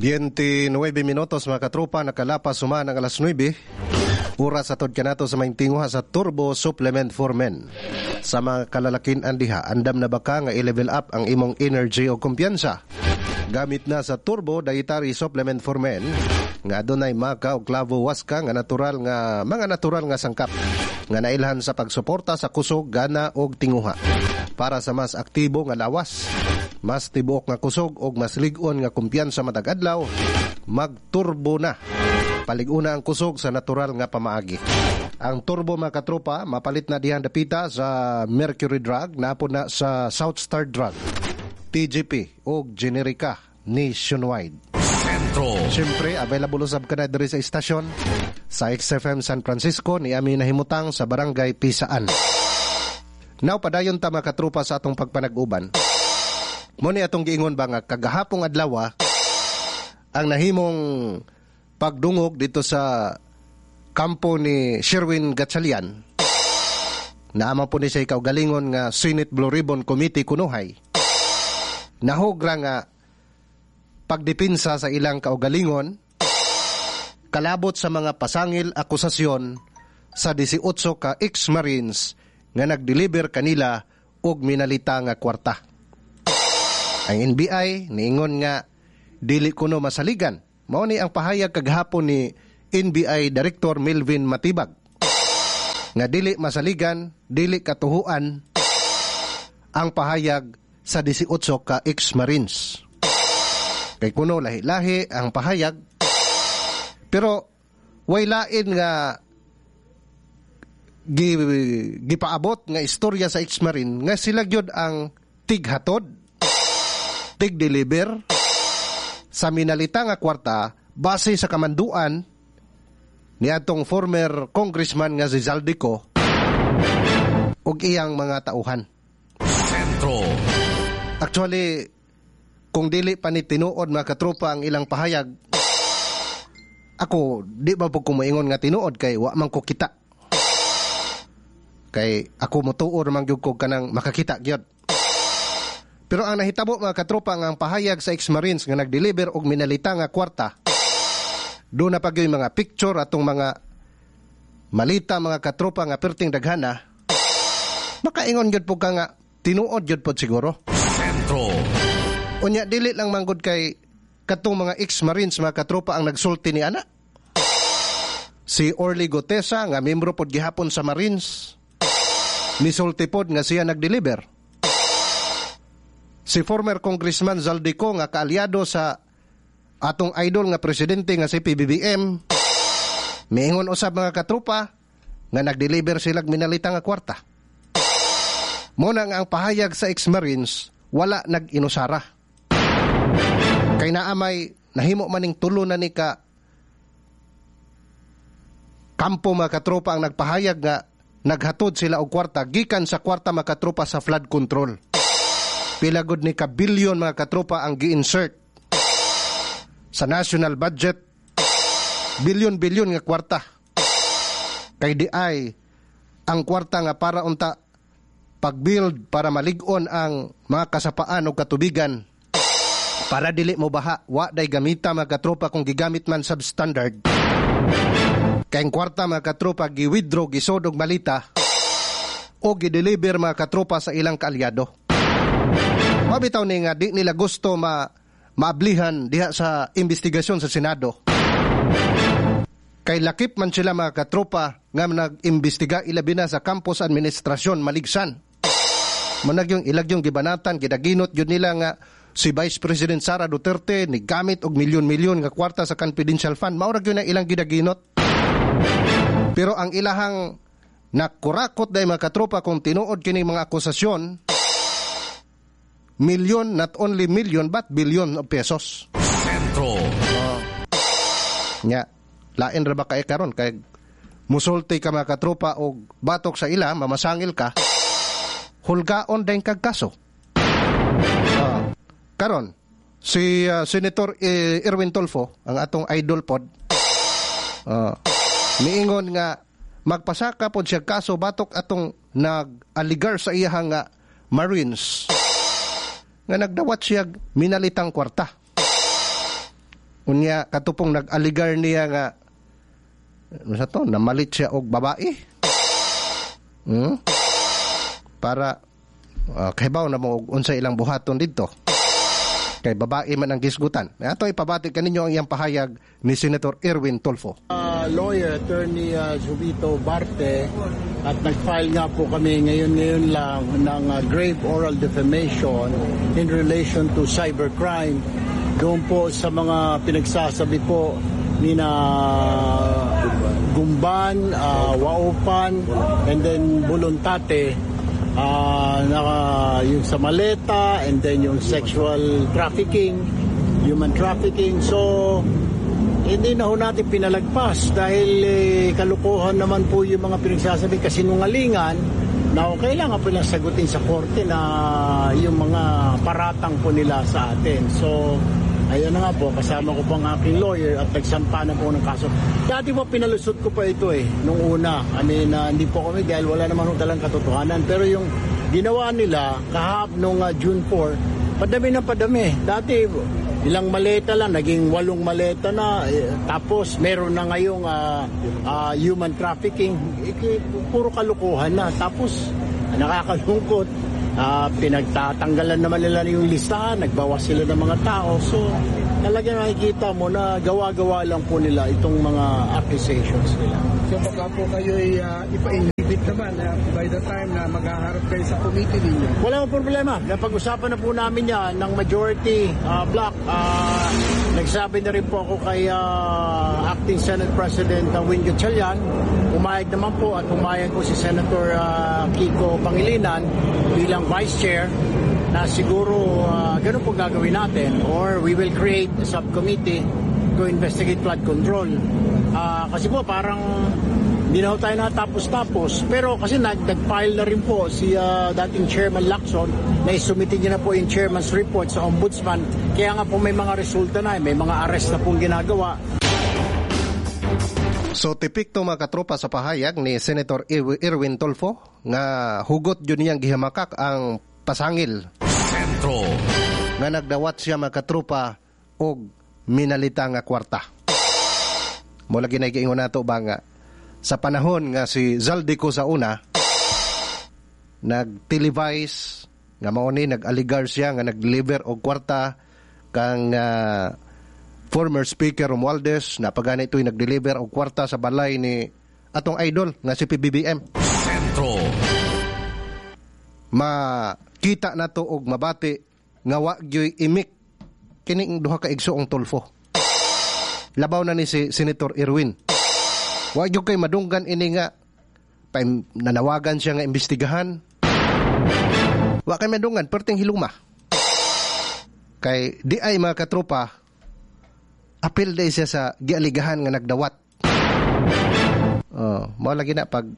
29 minutos mga katropa, nakalapas suman ang alas 9. Oras atod kanato sa maintinguha sa Turbo Supplement for Men. Sa mga kalalakin andiha, andam na baka nga i-level up ang imong energy o kumpiyansa. Gamit na sa Turbo Dietary Supplement for Men nga adunay maka o klavo waska nga natural nga mga natural nga sangkap nga nailhan sa pagsuporta sa kusog, gana og tinguha. Para sa mas aktibo nga lawas, mas tibuok nga kusog og mas lig-on nga kumpiyansa matag adlaw, mag-turbo na. Palig-una ang kusog sa natural nga pamaagi. Ang turbo mga katropa, mapalit na dihan dapita sa Mercury Drug, napod na sa South Star Drug, TGP o Generica nationwide. Centro. Siyempre, available usab ka na diri sa istasyon sa XFM San Francisco ni Ami Nahimutang sa Barangay Pisaan. Now, padayon ta mga katropa sa atong pagpanag-uban. Muni atong giingon ba nga kagahapong adlaw ang nahimong pagdungog dito sa kampo ni Sherwin Gatchalian. Naama po ni siya kaugalingon nga Senate Blue Ribbon Committee kunuhay. Nahogra nga pagdipinsa sa ilang kaugalingon kalabot sa mga pasangil akusasyon sa 18 ka ex-Marines nga nag-deliver kanila og minalita nga kwarta. Ang NBI niingon nga dili kuno masaligan. Mao ni ang pahayag kaghapon ni NBI Director Melvin Matibag nga dili masaligan, dili katuhuan ang pahayag sa 18 ka ex-Marines. Kay kuno lahi-lahi ang pahayag, pero way lain nga gipaabot nga istorya sa ex-Marine nga sila gyud ang tighatod, tig-deliver sa minalita nga kwarta base sa kamanduan ni atong former congressman nga si Zaldico ug iyang mga tauhan. Centro. Actually, kung dili pa ni tinuod mga katropa ang ilang pahayag, ako di ba po kumaingon nga tinuod kay wa man ko kita. Kay ako motuor man gyud ko kanang makakita gyud. Pero ang nahitabo mga katropa ang pahayag sa ex-Marines nga nag-deliver og minalita nga kwarta, doon na pag yung mga picture atong mga malita mga katropa nga perting daghana, makaingon gyud po ka nga tinuod gyud po siguro. Centro. Unya dili lang manggod kay katong mga ex-Marines mga katropa ang nagsulti ni ana. Si Orly Gotesa nga membro pod gihapon sa Marines, misulti pod nga siya nag-deliver. Si former Congressman Zaldico nga kaalyado sa atong idol nga presidente nga si PBBM, miingon usab mga katropa nga nag-deliver sila minalita nga kwarta. Muna nga ang pahayag sa ex-Marines, wala nag-inusara. Kay naamay nahimo maning tulo na ni ka kampo mga katropa ang nagpahayag nga naghatod sila og kwarta gikan sa kwarta mga katropa sa flood control. Pilagod ni ka-bilyon mga katropa ang gi-insert sa national budget. Bilyon-bilyon nga kwarta. Kay di ay ang kwarta nga para unta pag-build para malig-on ang mga kasapaan o katubigan. Para dili mo baha, wa day gamita mga katropa kung gigamit man substandard. Kay ang kwarta mga katropa gi-withdraw, gisodog malita o gi-deliver mga katropa sa ilang kaalyado. Mabitaw ni nga di nila gusto maablihan diha sa investigasyon sa Senado. Kay lakip man sila mga katropa nga nag-imbestiga ilabi na sa campus administrasyon maligsan. Manag yung ilagyong gibanatan, gidaginot yun nila nga si Vice President Sara Duterte ni gamit og milyon-milyon nga kwarta sa confidential fund. Maurag yun ang ilang gidaginot. Pero ang ilahang nakurakot day mga katropa kung tinuod kini mga akusasyon, milyon, not only million, but billion of pesos. Centro. Nya, lain ra ba kay karon kay musulti ka mga katropa og batok sa ila, mamasangil ka, hulgaon din kag kaso. Karon, si Senator Erwin Tulfo, ang atong idol pod, miingon nga magpasaka pod siya kaso batok atong nag-aligar sa iyang nga Marines nga nagdawat siya minalitang kwarta. Unya katupong nag-aligar niya nga ano sa to, namalit siya og babae. Para kahibaw na mo unsa ilang buhaton dito. Kay babae man ang gisgutan. Ato ipabati kaninyo ang iyang pahayag ni Senator Erwin Tulfo. Lawyer, Attorney Jubito Barte, at nag-file nga po kami ngayon lang ng grave oral defamation in relation to cybercrime. Doon po sa mga pinagsasabi po ni na Gumban, Waupan, and then Buluntate, yung sa maleta, and then yung sexual trafficking, human trafficking. So, hindi na ho natin pinalagpas dahil kalukuhan naman po yung mga pinagsasabi kasinungalingan na kailangan po lang sagutin sa korte na yung mga paratang po nila sa atin. So, ayun na nga po, kasama ko po ang aking lawyer at nagsampa na po ng kaso. Dati po pinalusot ko pa ito nung una. Hindi po kami dahil wala naman ho talang katotohanan. Pero yung ginawa nila nung June 4, padami na padami. Dati, ilang maleta lang, naging 8 maleta na. Tapos, meron na ngayong human trafficking. Puro kalukuhan na. Tapos, nakakalungkot. Pinagtatanggalan naman nila yung listahan, nagbawas sila ng mga tao. So, talagang nakikita mo na gawa-gawa lang po nila itong mga accusations nila. So baka po kayo ipa-inhibit naman by the time na maghaharap kayo sa committee ninyo? Wala akong problema. Napag-usapan na po namin yan ng majority block. Nagsabi na rin po ako kay Acting Senate President Win Gatchalian. Pumayag naman po at pumayag po si Senator Kiko Pangilinan bilang Vice Chair na siguro ganun po gagawin natin, or we will create a subcommittee to investigate flood control. Kasi po parang hindi na tayo natapos-tapos, pero kasi nag-file na rin po si dating Chairman Lacson na isumitin niya na po yung Chairman's report sa Ombudsman. Kaya nga po may mga resulta na, may mga arrest na pong ginagawa. So tipikto mga katropa sa pahayag ni Senator Erwin Tulfo nga hugot yun niyang gihamakak ang pasangil sentro nga nagdawat siya mga katropa og minalita nga kwarta. Mula ginay-giingon nato ba nga sa panahon nga si Zaldico sa una nag-televise nga mao ni nag-aligar siya nga nag-deliver og kwarta kang former Speaker Romualdez na pagani ito'y nag-deliver og kwarta sa balay ni atong idol nga si PBBM. Sentro. Makita na to og mabati nga wa gyoy imik kining duha ka igsoong Tulfo. Labaw na ni si Senator Erwin. Wa gyud kay madunggan ini nga nanawagan siya nga imbestigahan. Wa kay madunggan perting hiluma. Kay di ay mga katropa apil day siya sa gialigahan nga nagdawat. Mao lagi na pag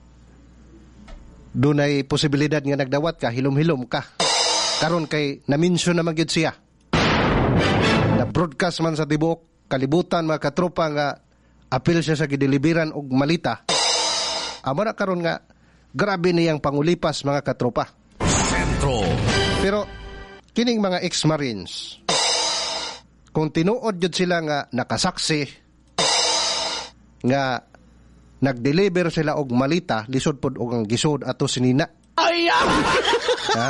dunay posibilidad nga nagdawat ka, hilom-hilom ka. Karon kay na-mention na magyud siya. Na-broadcast man sa tibuok kalibutan mga katropa nga apil siya sa gideliveran og malita. Amo na karon nga grabe niyang pangulipas mga katropa. Sentro. Pero kining mga ex-Marines, kung tinuod yun sila nga nakasaksi nga nag-deliver sila og malita, lisod pod og ang gisod ato sinina. Ha?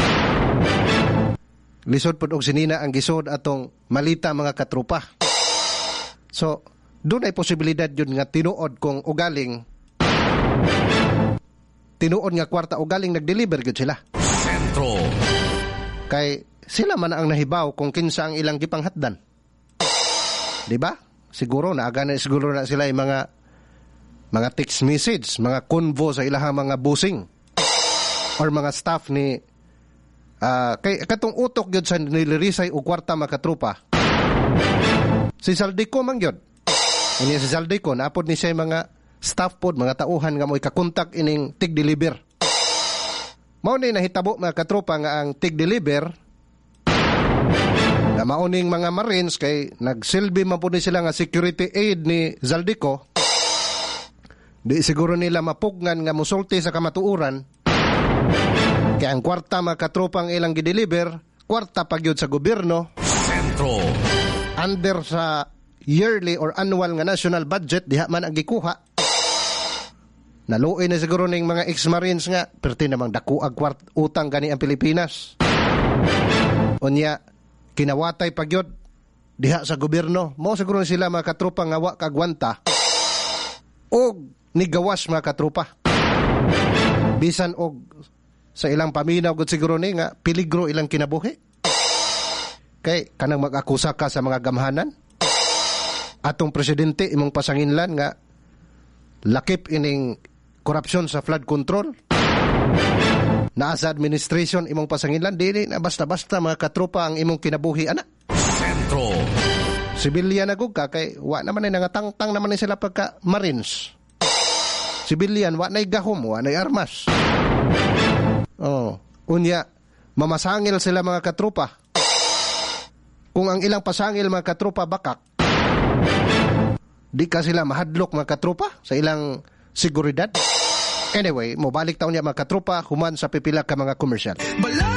Lisod pod og sinina ang gisod atong malita mga katropa. So, doon ay posibilidad yun nga tinuod kung ugaling tinuod nga kwarta ugaling nag-deliver yun sila. Sentro. Kay sila man ang nahibaw kung kinsa ang ilang gipanghatdan. Diba? Siguro naaga na siguro na sila yung mga text message, mga convo sa ilahang mga busing or mga staff ni kay katong utok gyud sa nilirisay og kwarta mga katropa. Si Zaldico man gyud. Ini si Zaldico naapod ni siya mga staff pod, mga tauhan nga mo'y kakontak ining tig-deliver. Mao ni nahitabo mga katropa nga ang tig-deliver na mauning mga Marines kay nagsilbi man po ni sila nga security aid ni Zaldico. Di siguro nila mapugnan nga musulti sa kamatuuran. Kaya ang kwarta mga katropang ilang gideliver, kwarta pagyod sa gobyerno. Sentro. under sa yearly or annual nga national budget diha man ang gikuha. Naluoy na siguro ning mga ex-marines nga perti namang dako ag utang gani ang Pilipinas. Unya kinawatay pagyod diha sa gobyerno. Mao siguro sila mga katropa nga wa kagwanta og nigawas mga katropa. Bisan og sa ilang paminaw gud siguro ni nga peligro ilang kinabuhi. Kay kanang mag-akusa ka sa mga gamhanan. Atong presidente imong pasanginlan nga lakip ining korupsyon sa flood control. Naa sa administration imong pasanginlan dili na basta-basta mga katropa ang imong kinabuhi ana. Sentro. Sibilyan na gug ka kay wa naman ay nangatangtang naman sila pagka Marines. Sibilyan wa nay gahom, wa nay armas. Unya mamasangil sila mga katropa. Kung ang ilang pasangil mga katropa bakak, di ka sila mahadlok mga katropa sa ilang seguridad. Anyway, mobalik taon niya mga katropa human sa pipila ka mga komersyal.